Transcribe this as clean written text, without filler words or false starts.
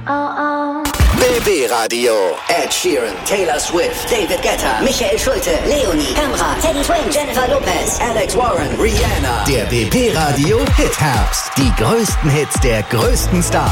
BB Radio. Ed Sheeran, Taylor Swift, David Guetta, Michael Schulte, Leonie, Camera, Teddy Swims, Jennifer Lopez, Alex Warren, Rihanna. Der BB Radio Hit Herbst. Die größten Hits der größten Stars.